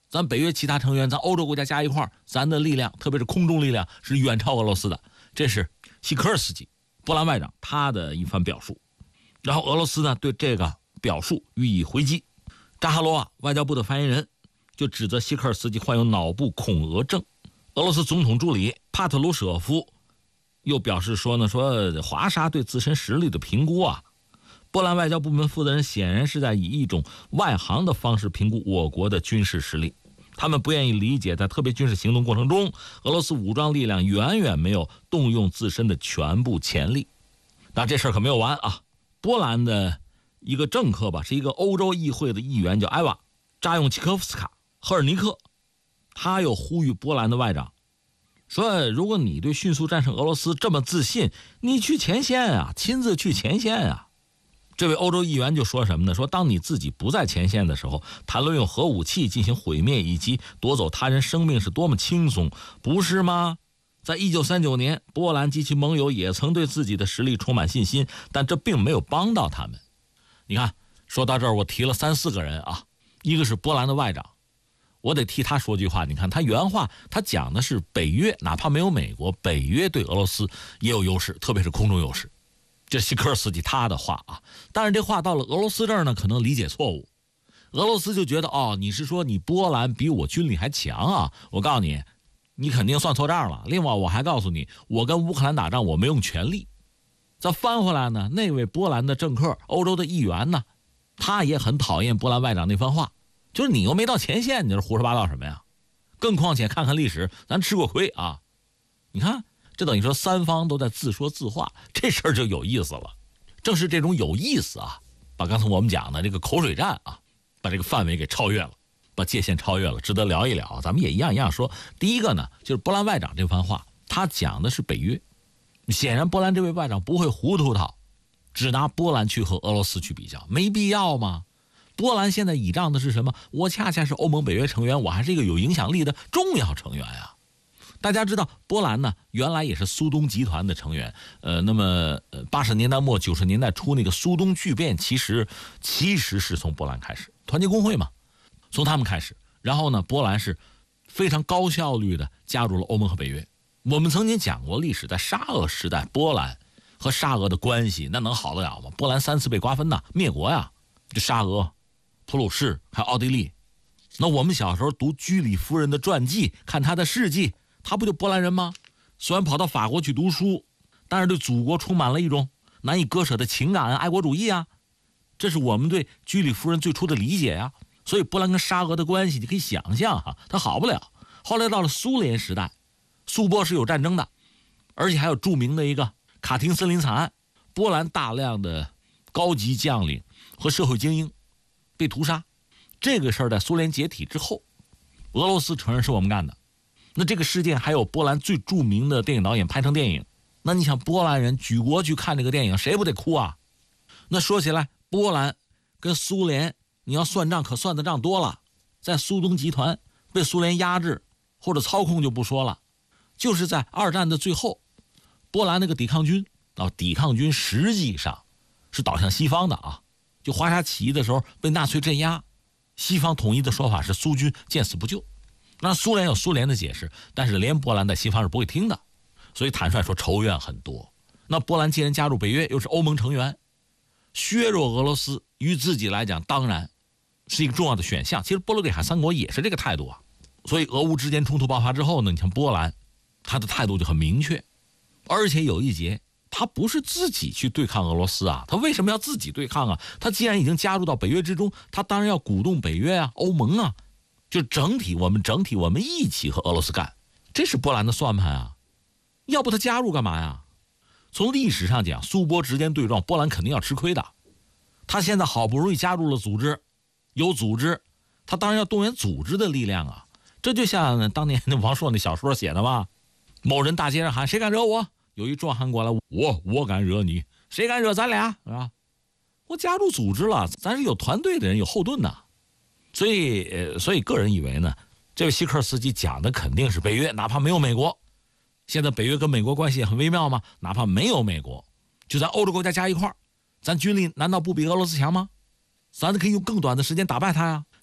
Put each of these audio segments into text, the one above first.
咱北约其他成员，咱欧洲国家加一块儿，咱的力量，特别是空中力量是远超俄罗斯的。这是西科尔斯基，波兰外长他的一番表述。然后俄罗斯呢对这个表述予以回击。扎哈罗娃外交部的发言人就指责西科尔斯基患有脑部恐俄症。俄罗斯总统助理帕特鲁舍夫又表示说华沙对自身实力的评估啊，波兰外交部门负责人显然是在以一种外行的方式评估我国的军事实力。他们不愿意理解，在特别军事行动过程中，俄罗斯武装力量远远没有动用自身的全部潜力。那这事儿可没有完啊！波兰的一个政客吧，是一个欧洲议会的议员，叫埃娃·扎永奇科夫斯卡·赫尔尼克，他又呼吁波兰的外长说，如果你对迅速战胜俄罗斯这么自信，你去前线啊，亲自去前线啊。这位欧洲议员就说什么呢？说当你自己不在前线的时候，谈论用核武器进行毁灭以及夺走他人生命是多么轻松，不是吗？在1939年，波兰及其盟友也曾对自己的实力充满信心，但这并没有帮到他们。你看，说到这儿我提了3、4个人啊，一个是波兰的外长，我得替他说句话。你看他原话，他讲的是北约哪怕没有美国，北约对俄罗斯也有优势，特别是空中优势。这西科尔斯基他的话啊，但是这话到了俄罗斯这儿呢，可能理解错误。俄罗斯就觉得你是说你波兰比我军力还强啊？我告诉你，你肯定算错账了。另外我还告诉你，我跟乌克兰打仗我没用全力。再翻回来呢，那位波兰的政客，欧洲的议员呢，他也很讨厌波兰外长那番话，就是你又没到前线，你这胡说八道什么呀？更况且看看历史，咱吃过亏啊。你看这等于说3方都在自说自话，这事儿就有意思了。正是这种有意思啊，把刚才我们讲的这个口水战啊，把这个范围给超越了，把界限超越了，值得聊一聊。咱们也一样说。第一个呢，就是波兰外长这番话，他讲的是北约。显然波兰这位外长不会糊涂套，只拿波兰去和俄罗斯去比较，没必要嘛。波兰现在倚仗的是什么？我恰恰是欧盟北约成员，我还是一个有影响力的重要成员啊。大家知道波兰呢原来也是苏东集团的成员，那么80年代末90年代初那个苏东剧变其实是从波兰开始，团结工会嘛，从他们开始。然后呢，波兰是非常高效率的加入了欧盟和北约。我们曾经讲过历史，在沙俄时代，波兰和沙俄的关系那能好得了吗？波兰3次被瓜分呐，灭国呀！这沙俄、普鲁士还有奥地利。那我们小时候读居里夫人的传记，看她的事迹，她不就波兰人吗？虽然跑到法国去读书，但是对祖国充满了一种难以割舍的情感、爱国主义啊。这是我们对居里夫人最初的理解呀。所以波兰跟沙俄的关系，你可以想象哈，它好不了。后来到了苏联时代，苏波是有战争的，而且还有著名的一个卡廷森林惨案，波兰大量的高级将领和社会精英被屠杀。这个事儿在苏联解体之后，俄罗斯承认是我们干的。那这个事件还有波兰最著名的电影导演拍成电影，那你想波兰人举国去看这个电影，谁不得哭啊？那说起来，波兰跟苏联你要算账可算的账多了，在苏东集团被苏联压制或者操控就不说了，就是在二战的最后，波兰那个抵抗军实际上是倒向西方的啊。就华沙起义的时候被纳粹镇压，西方统一的说法是苏军见死不救。那苏联有苏联的解释，但是连波兰在西方是不会听的，所以坦率说仇怨很多。那波兰既然加入北约，又是欧盟成员，削弱俄罗斯于自己来讲当然是一个重要的选项。其实波罗的海3国也是这个态度啊。所以俄乌之间冲突爆发之后呢，你像波兰他的态度就很明确，而且有一节他不是自己去对抗俄罗斯啊，他为什么要自己对抗啊？他既然已经加入到北约之中，他当然要鼓动北约啊、欧盟啊，就我们一起和俄罗斯干，这是波兰的算盘啊。要不他加入干嘛呀？从历史上讲，苏波之间对撞，波兰肯定要吃亏的。他现在好不容易加入了组织，有组织，他当然要动员组织的力量啊。这就像当年那王朔那小说写的吧，某人大街上喊谁敢惹我，有一壮汉过来，我敢惹你，谁敢惹咱俩是吧？我加入组织了，咱是有团队的人，有后盾的。所以个人以为呢，这位西科尔斯基讲的肯定是北约，哪怕没有美国。现在北约跟美国关系也很微妙吗？哪怕没有美国，就咱欧洲国家加一块，咱军力难道不比俄罗斯强吗？咱可以用更短的时间打败他呀。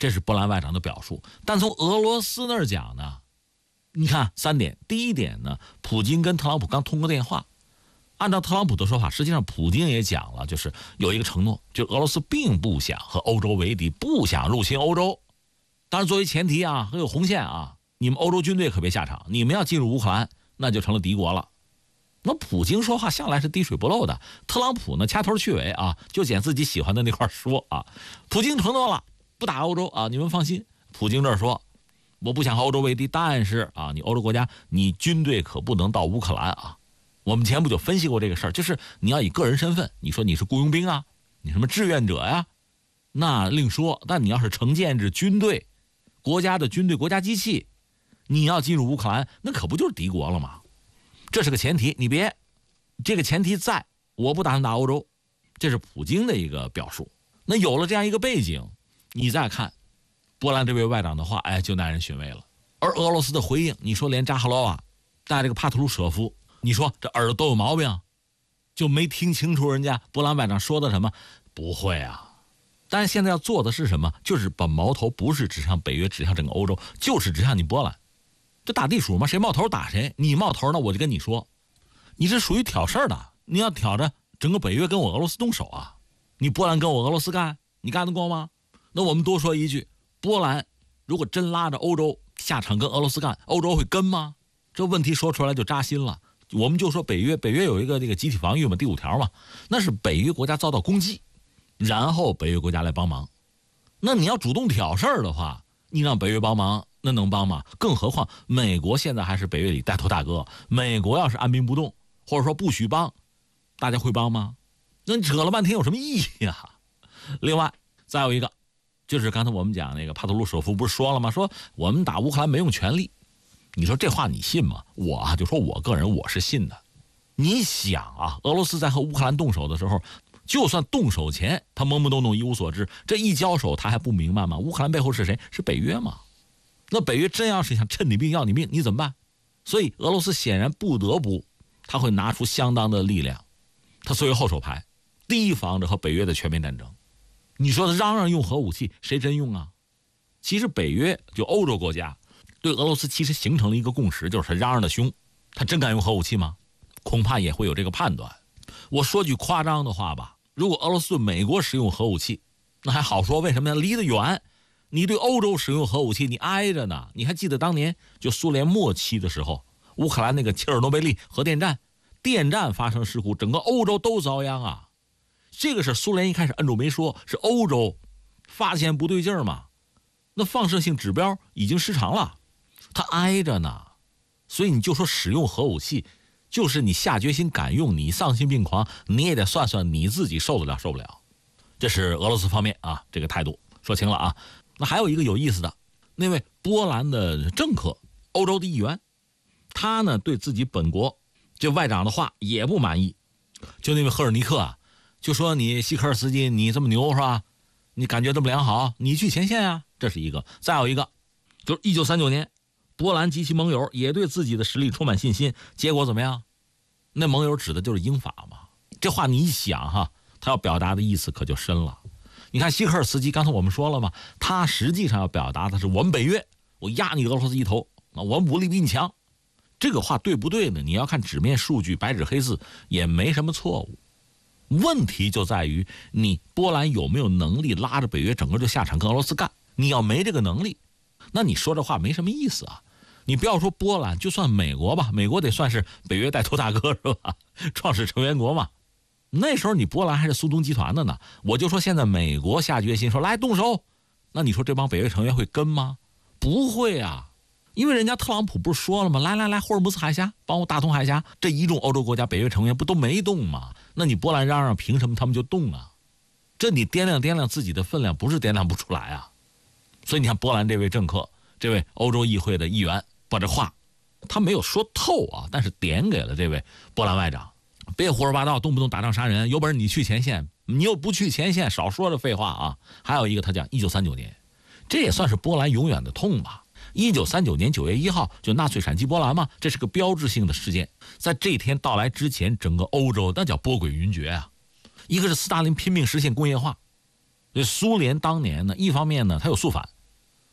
这是波兰外长的表述。但从俄罗斯那儿讲呢，你看3点。第一点呢，普京跟特朗普刚通过电话，按照特朗普的说法，实际上普京也讲了，就是有一个承诺，就俄罗斯并不想和欧洲为敌，不想入侵欧洲。当然作为前提啊，还有红线啊，你们欧洲军队可别下场，你们要进入乌克兰，那就成了敌国了。那普京说话向来是滴水不漏的，特朗普呢掐头去尾啊，就捡自己喜欢的那块说啊。普京承诺了不打欧洲啊，你们放心。普京这儿说，我不想和欧洲为敌，但是啊，你欧洲国家你军队可不能到乌克兰啊。我们前不久分析过这个事儿，就是你要以个人身份，你说你是雇佣兵啊，你什么志愿者呀，那另说。但你要是承建制军队，国家的军队、国家机器，你要进入乌克兰，那可不就是敌国了吗？这是个前提，你别这个前提在，我不打算打欧洲，这是普京的一个表述。那有了这样一个背景，你再看波兰这位外长的话，哎，就耐人寻味了。而俄罗斯的回应，你说连扎哈罗娃带这个帕特鲁舍夫，你说这耳朵都有毛病，就没听清楚人家波兰外长说的什么？不会啊。但是现在要做的是什么？就是把矛头不是指向北约，指向整个欧洲，就是指向你波兰。这打地鼠嘛，谁冒头打谁。你冒头呢，我就跟你说，你是属于挑事儿的，你要挑着整个北约跟我俄罗斯动手啊。你波兰跟我俄罗斯干，你干得过吗？那我们多说一句，波兰如果真拉着欧洲下场跟俄罗斯干，欧洲会跟吗？这问题说出来就扎心了。我们就说北约有一个这个集体防御嘛，第5条嘛，那是北约国家遭到攻击，然后北约国家来帮忙。那你要主动挑事儿的话，你让北约帮忙，那能帮吗？更何况美国现在还是北约里带头大哥，美国要是按兵不动，或者说不许帮，大家会帮吗？那你扯了半天有什么意义啊？另外再有一个，就是刚才我们讲那个帕特鲁舍夫不是说了吗？说我们打乌克兰没用全力。你说这话你信吗？我啊就说我个人我是信的。你想啊，俄罗斯在和乌克兰动手的时候，就算动手前他懵懵懂懂一无所知，这一交手他还不明白吗？乌克兰背后是谁？是北约吗？那北约真要是想趁你病要你命，你怎么办？所以俄罗斯显然不得不，他会拿出相当的力量，他作为后手牌，提防着和北约的全面战争。你说他嚷嚷用核武器，谁真用啊？其实北约就欧洲国家对俄罗斯其实形成了一个共识，就是他嚷嚷的凶，他真敢用核武器吗？恐怕也会有这个判断。我说句夸张的话吧，如果俄罗斯对美国使用核武器，那还好说，为什么呢？离得远。你对欧洲使用核武器，你挨着呢。你还记得当年就苏联末期的时候，乌克兰那个切尔诺贝利核电站，电站发生事故，整个欧洲都遭殃啊。这个是苏联一开始摁住没说，是欧洲发现不对劲儿嘛。那放射性指标已经失常了，它挨着呢。所以你就说使用核武器，就是你下决心敢用，你丧心病狂，你也得算算你自己受得了受不了。这是俄罗斯方面啊，这个态度说清了啊。那还有一个有意思的，那位波兰的政客，欧洲的议员，他呢对自己本国这外长的话也不满意。就那位赫尔尼克啊，就说你西科尔斯基你这么牛是吧？你感觉这么良好，你去前线啊，这是一个。再有一个，就是1939年，波兰及其盟友也对自己的实力充满信心，结果怎么样？那盟友指的就是英法嘛。这话你一想哈，他要表达的意思可就深了。你看西科尔斯基，刚才我们说了嘛，他实际上要表达的是我们北约，我压你俄罗斯一头，我们武力比你强。这个话对不对呢？你要看纸面数据，白纸黑字也没什么错误。问题就在于你波兰有没有能力拉着北约整个就下场跟俄罗斯干？你要没这个能力，那你说这话没什么意思啊。你不要说波兰，就算美国吧，美国得算是北约带头大哥是吧？创始成员国嘛。那时候你波兰还是苏东集团的呢，我就说现在美国下决心说来动手，那你说这帮北约成员会跟吗？不会啊，因为人家特朗普不是说了吗？来，霍尔木兹海峡帮我打通海峡，这一众欧洲国家北约成员不都没动吗？那你波兰嚷嚷凭什么他们就动啊？这你掂量自己的分量，不是掂量不出来啊。所以你看波兰这位政客，这位欧洲议会的议员，把这话他没有说透啊，但是点给了这位波兰外长。别胡说八道，动不动打仗杀人，有本事你去前线，你又不去前线，少说这废话啊。还有一个他讲1939年，这也算是波兰永远的痛吧。1939年9月1号就纳粹闪击波兰嘛，这是个标志性的事件。在这天到来之前，整个欧洲那叫波诡云谲啊。一个是斯大林拼命实现工业化，苏联当年呢，一方面呢他有肃反，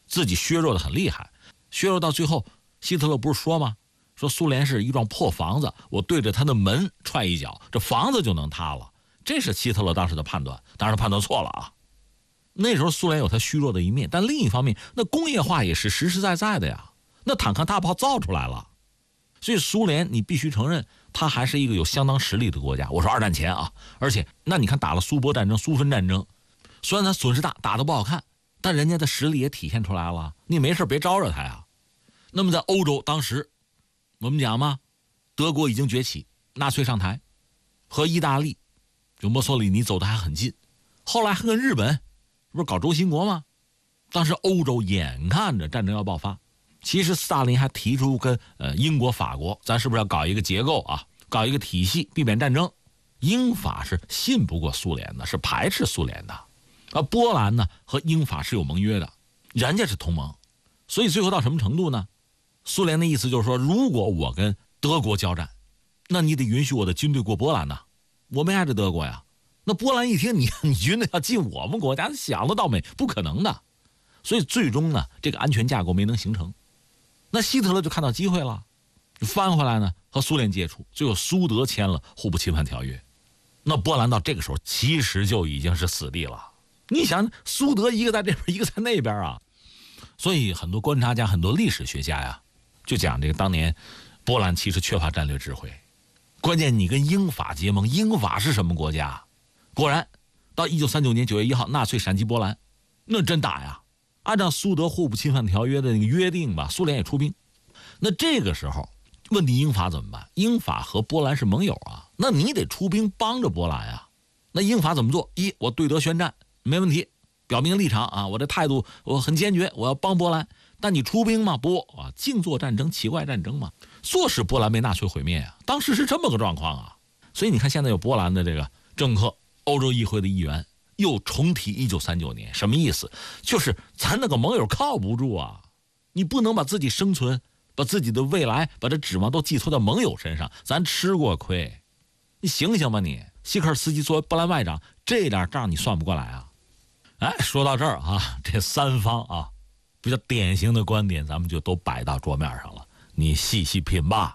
自己削弱的很厉害，削弱到最后，希特勒不是说吗？说苏联是一幢破房子，我对着他的门踹一脚，这房子就能塌了。这是希特勒当时的判断，当然判断错了啊。那时候苏联有它虚弱的一面，但另一方面，那工业化也是实实在在的呀，那坦克大炮造出来了，所以苏联你必须承认，它还是一个有相当实力的国家。我说二战前啊，而且那你看打了苏波战争、苏芬战争，虽然它损失大，打得不好看，但人家的实力也体现出来了。你没事别招惹他呀。那么在欧洲当时，我们讲嘛，德国已经崛起，纳粹上台，和意大利就墨索里尼走得还很近，后来还跟日本不是搞轴心国吗？当时欧洲眼看着战争要爆发，其实斯大林还提出跟英国、法国，咱是不是要搞一个结构啊，搞一个体系，避免战争？英法是信不过苏联的，是排斥苏联的。而波兰呢和英法是有盟约的，人家是同盟，所以最后到什么程度呢？苏联的意思就是说，如果我跟德国交战，那你得允许我的军队过波兰呐，我没挨着德国呀。那波兰一听你军队要进我们国家，想得到没？不可能的。所以最终呢，这个安全架构没能形成。那希特勒就看到机会了，就翻回来呢和苏联接触，最后苏德签了互不侵犯条约。那波兰到这个时候其实就已经是死地了。你想，苏德一个在这边，一个在那边啊，所以很多观察家、很多历史学家呀，就讲这个当年波兰其实缺乏战略智慧。关键你跟英法结盟，英法是什么国家？果然，到1939年9月1号，纳粹闪击波兰，那真打呀！按照苏德互不侵犯条约的那个约定吧，苏联也出兵。那这个时候，问题英法怎么办？英法和波兰是盟友啊，那你得出兵帮着波兰啊。那英法怎么做？一，我对德宣战，没问题，表明立场啊，我这态度我很坚决，我要帮波兰。但你出兵吗？不啊，净做战争，奇怪战争嘛，唆使波兰被纳粹毁灭啊。当时是这么个状况啊。所以你看，现在有波兰的这个政客、欧洲议会的议员又重提1939年，什么意思？就是咱那个盟友靠不住啊，你不能把自己生存、把自己的未来、把这指望都寄托在盟友身上，咱吃过亏。你醒醒吧你！希克尔斯基作为波兰外长，这点账你算不过来啊！哎，说到这儿啊，这三方啊比较典型的观点，咱们就都摆到桌面上了，你细细品吧。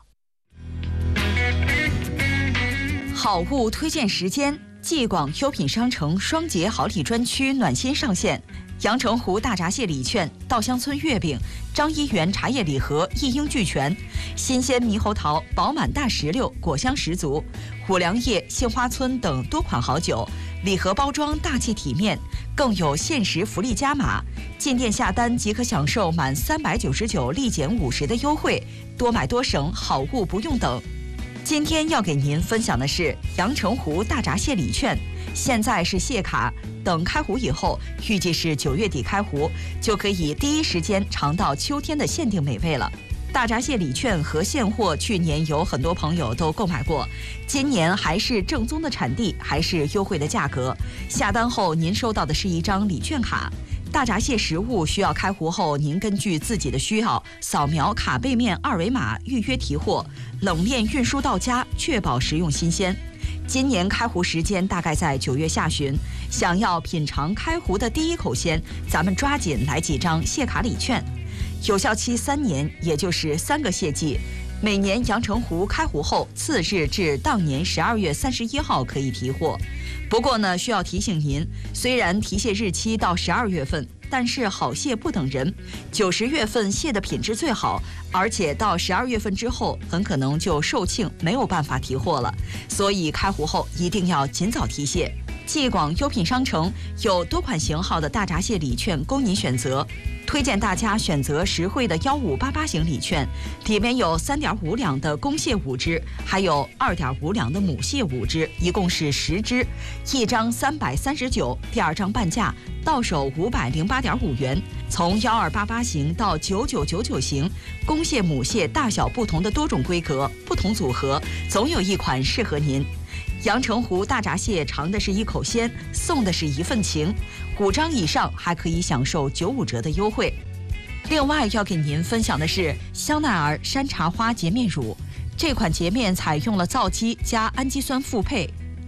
好物推荐时间，继广优品商城双节好礼专区暖心上线，阳澄湖大闸蟹礼券、稻香村月饼、张一元茶叶礼盒一应俱全，新鲜猕猴桃、饱满大石榴果香十足，五粮液、杏花村等多款好酒，礼盒包装大气体面，更有限时福利加码，进店下单即可享受满399立减50的优惠，多买多省，好物不用等。今天要给您分享的是阳澄湖大闸蟹礼券，现在是蟹卡，等开湖以后，预计是9月底开湖，就可以第一时间尝到秋天的限定美味了。大闸蟹礼券和现货，去年有很多朋友都购买过，今年还是正宗的产地，还是优惠的价格。下单后，您收到的是一张礼券卡。大闸蟹食物需要开湖后，您根据自己的需要扫描卡背面2维码预约提货，冷链运输到家，确保食用新鲜。今年开湖时间大概在9月下旬，想要品尝开湖的第一口鲜，咱们抓紧来几张蟹卡礼券，有效期3年，也就是3个蟹季。每年阳澄湖开湖后次日至当年12月31号可以提货。不过呢，需要提醒您，虽然提蟹日期到12月份，但是好蟹不等人，90月份蟹的品质最好，而且到12月份之后，很可能就售罄，没有办法提货了。所以开湖后一定要尽早提蟹。继广优品商城有多款型号的大闸蟹礼券供您选择，推荐大家选择实惠的1588型礼券，里面有3.5两的公蟹5只，还有2.5两的母蟹5只，一共是10只，一张339，第二张半价，到手508.5元。从1288型到9999型，公蟹母蟹大小不同的多种规格、不同组合，总有一款适合您。阳澄湖大闸蟹尝的是一口鲜，送的是一份情，5张以上还可以享受95折的优惠。另外要给您分享的是香奈儿山茶花洁面乳，这款洁面采用了皂基加氨基酸复配，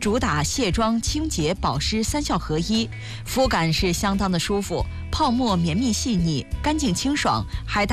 主打卸妆、清洁、保湿三效合一，肤感是相当的舒服，泡沫绵密细腻，干净清爽，还带